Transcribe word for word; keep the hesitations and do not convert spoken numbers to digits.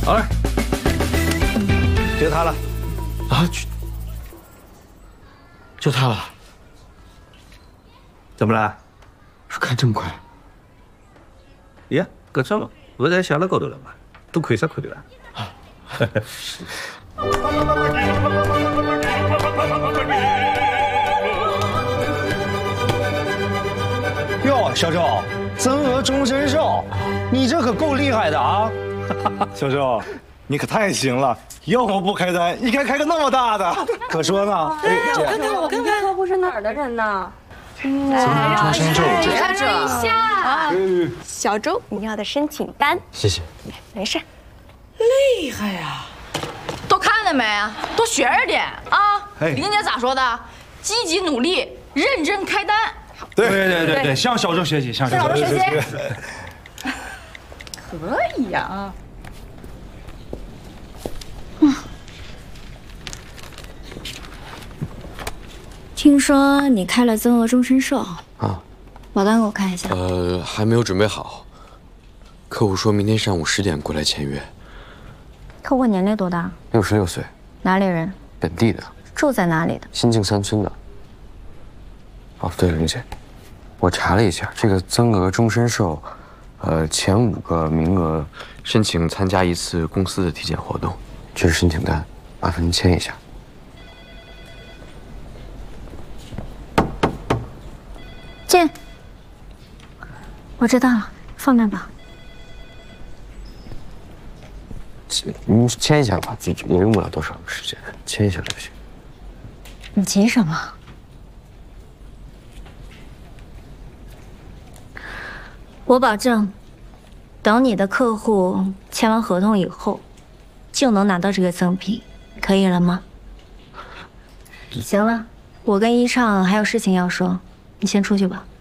好嘞，就他了。 啊，就就他了？ 怎么了？ 开这么快？ 呀，搿只不在写了高头了吗？都看啥看头了？ 哟，小周，增额终身寿，你这可够厉害的啊！小周，你可太行了，要么不开单，你该开个那么大的。可说呢，哎， 我看看，我看看，客户是哪儿的人呢？ 增额终身寿， 看这一下啊，小周，你要的申请单， 谢谢。 没事。 厉害呀！都看见没？多学着点啊！玲姐咋说的？积极努力，认真开单。 对对对对对，向小周学习，向小周学习。 可以呀啊！ 嗯。听说你开了增额终身寿啊？保单给我看一下。 呃，还没有准备好。客户说明天上午十点过来签约。 客户年龄多大？ 六十六岁。 哪里人？ 本地的。 住在哪里的？ 新境三村的。哦，对了，玲姐，我查了一下，这个增额终身寿，呃，前五个名额申请参加一次公司的体检活动，这是申请单，麻烦您签一下。 进。我知道了，放那吧。 您签一下吧，也用不了多少时间，签一下就行。 你急什么？我保证，等你的客户签完合同以后，就能拿到这个赠品，可以了吗？行了，我跟一畅还有事情要说，你先出去吧。